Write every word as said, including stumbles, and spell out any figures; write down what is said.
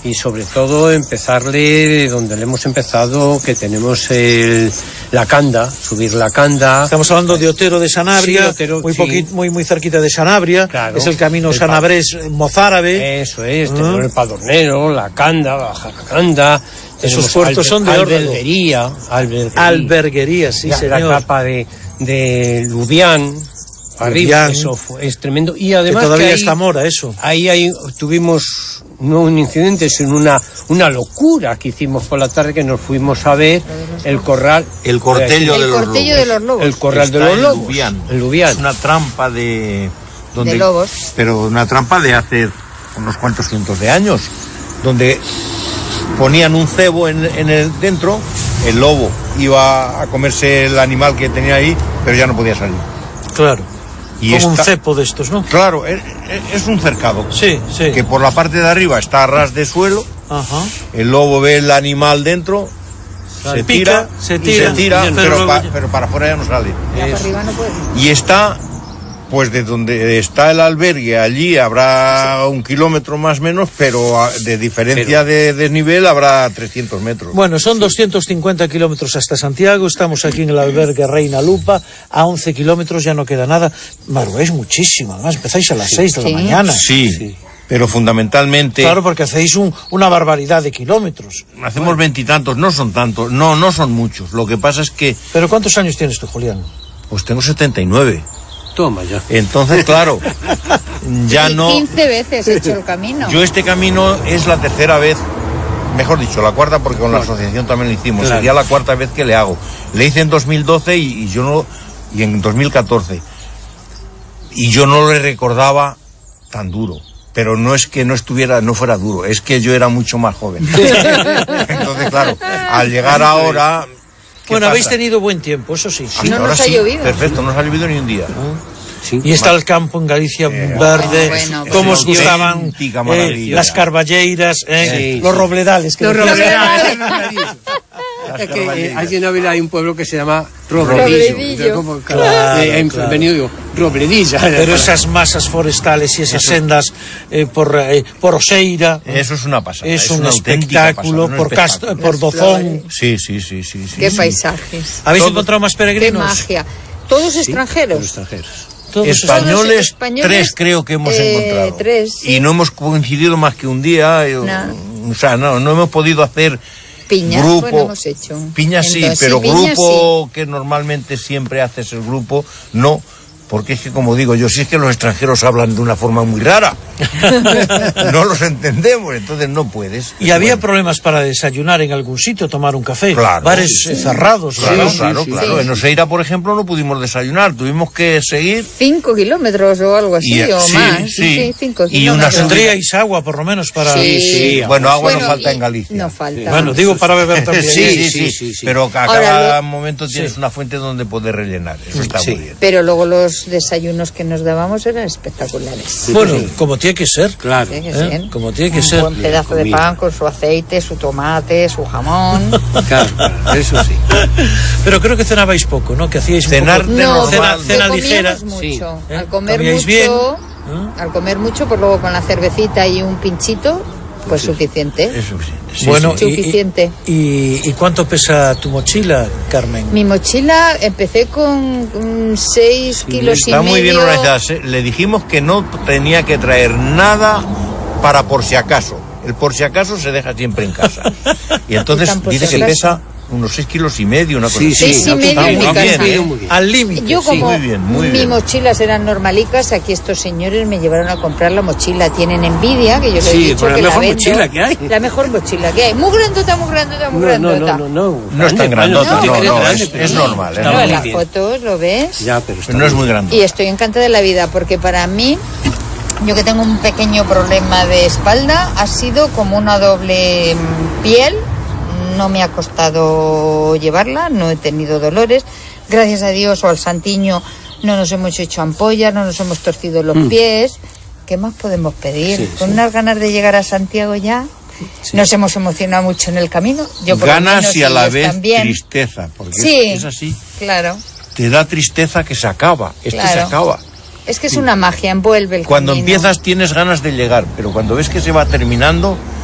y sobre todo empezarle donde le hemos empezado, que tenemos el, la Canda, subir la Canda. Estamos hablando de Otero de Sanabria, sí, Otero, muy, sí. poquit, muy muy cerquita de Sanabria, claro, es el camino el Sanabrés-Mozárabe. Eso es, uh-huh. tenemos el Padornero, la Canda, bajar la Canda. Esos puertos alber, son de alberguería, alberguería, alberguería, sí, la, señor. La etapa de, de Lubián, arriba, eso fue, es tremendo. Y además que todavía que ahí, está Mora, eso. Ahí, ahí tuvimos no un incidente, sino una, una locura que hicimos por la tarde, que nos fuimos a ver el corral. El cortello, el de, los cortello de los lobos. El corral está de los en lobos. Lubián. El Lubián. Es una trampa de... Donde, de lobos. Pero una trampa de hace unos cuantos cientos de años, donde ponían un cebo en, en el dentro, el lobo iba a comerse el animal que tenía ahí, pero ya no podía salir. Claro. Y como esta, un cepo de estos, ¿no? Claro, es, es un cercado. Sí, sí. Que por la parte de arriba está a ras de suelo. Ajá. El lobo ve el animal dentro, se pica, tira, se tira, y se tira, pero, pero, pero, pa, pero para afuera ya no sale. Ya para arriba no puede. Y está, pues de donde está el albergue, allí habrá sí. un kilómetro más o menos, pero de diferencia pero... de desnivel habrá trescientos metros. Bueno, son sí. doscientos cincuenta kilómetros hasta Santiago, estamos aquí en el albergue Reina Lupa, a once kilómetros ya no queda nada. Maru, es muchísimo, además empezáis a las sí. seis de la sí. mañana. Sí, sí. Pero fundamentalmente... Claro, porque hacéis un, una barbaridad de kilómetros. Hacemos veintitantos, no son tantos, no, no son muchos. Lo que pasa es que... ¿Pero cuántos años tienes tú, Julián? Pues tengo setenta y nueve. Toma ya. Entonces, claro, ya no... quince veces he hecho el camino. Yo este camino es la tercera vez, mejor dicho, la cuarta, porque con claro. la asociación también lo hicimos. Claro. Sería la cuarta vez que le hago. Le hice en dos mil doce y, y yo no... y en dos mil catorce. Y yo no le recordaba tan duro. Pero no es que no estuviera, no fuera duro, es que yo era mucho más joven. Entonces, claro, al llegar ahora... Bueno, pasa? habéis tenido buen tiempo, eso sí. sí. No nos ha sí, llovido. Perfecto, no nos ha llovido ni un día. ¿No? Sí, y está el campo en Galicia eh, verde, bueno, bueno, cómo os gustaban eh, las carballeiras, eh, sí, los robledales. Que los robledales. Es que eh, allí en Ávila hay un pueblo que se llama Robledillo. Robledillo. Como, claro, eh, en claro. venido digo, Robledilla. Pero esas masas forestales y esas eso. sendas eh, por, eh, por Oseira. Eso es una pasada. Es, es un espectáculo, pasada, por, espectáculo. Cast por Dozón. Sí, sí, sí, sí, sí. Qué sí. paisajes. ¿Habéis Todo, encontrado más peregrinos? Qué magia. ¿Todos sí, extranjeros? Todos extranjeros. Todos españoles, españoles, tres creo que hemos eh, encontrado. Tres, sí. Y no hemos coincidido más que un día. Yo, no. O sea, no, no hemos podido hacer... Piña, grupo, bueno, hemos hecho. Piña sí, Entonces, pero sí, grupo piña, sí. que normalmente siempre haces el grupo, no, porque es que como digo yo, si es que los extranjeros hablan de una forma muy rara, no los entendemos, entonces no puedes. ¿Y había bueno. problemas para desayunar en algún sitio, tomar un café? Claro, bares sí, sí. cerrados. Claro, sí, claro, sí, claro. Sí. En Oseira, por ejemplo, no pudimos desayunar, tuvimos que seguir... Cinco kilómetros o algo así, y, o sí, más. Sí, sí, cinco y una ¿Tendríais agua, por lo menos, para...? Sí, sí. Bueno, agua bueno, no falta en Galicia. No falta. Bueno, digo para beber también. sí, sí, sí, sí, sí, sí. Pero a cada Ahora, momento tienes sí. una fuente donde poder rellenar, eso está sí. muy bien. Pero luego los desayunos que nos dábamos eran espectaculares. Sí, bueno, sí. como tiene que ser. Claro. Tiene que ¿Eh? ser. Como tiene que un ser. Un buen pedazo de pan con su aceite, su tomate, su jamón. Claro, claro, eso sí. Pero creo que cenabais poco, ¿no? Que hacíais cenar poco... no, cena, cena ligera. Mucho. Sí. ¿Eh? Al comer mucho, bien? ¿Eh? al comer mucho, pues luego con la cervecita y un pinchito, pues sí. suficiente. Es suficiente. Sí, bueno, sí. suficiente. Y, y, ¿Y cuánto pesa tu mochila, Carmen? Mi mochila empecé con seis sí, kilos está y medio. Está muy bien organizada. Le dijimos que no tenía que traer nada para por si acaso. El por si acaso se deja siempre en casa. Y entonces dice que pesa unos seis kilos y medio, una cosa sí, así. Sí, seis y medio en mi casa. Bien, muy bien. Al límite. Yo como sí, muy bien, muy mis bien. mochilas eran normalicas, aquí estos señores me llevaron a comprar la mochila. Tienen envidia, que yo les sí, he dicho la que mejor la vendo. mochila que hay. La mejor mochila que hay. Muy grandota, muy grandota, muy no, grandota. No, no, no, no. No es tan grandota, no, no, no, no es, es normal. No, en las fotos lo ves. Ya, pero está no es muy grande. Y estoy encantada de la vida, porque para mí, yo que tengo un pequeño problema de espalda, ha sido como una doble piel. No me ha costado llevarla, no he tenido dolores. Gracias a Dios o al santiño no nos hemos hecho ampollas, no nos hemos torcido los mm. pies. ¿Qué más podemos pedir? Sí, Con sí. unas ganas de llegar a Santiago ya. Sí. Nos hemos emocionado mucho en el camino. Yo por ganas menos, y a la vez también. tristeza, porque sí, es, es así. Claro. Te da tristeza que se acaba, esto claro. se acaba. Es que es una magia, envuelve el Cuando camino. empiezas tienes ganas de llegar, pero cuando ves que se va terminando,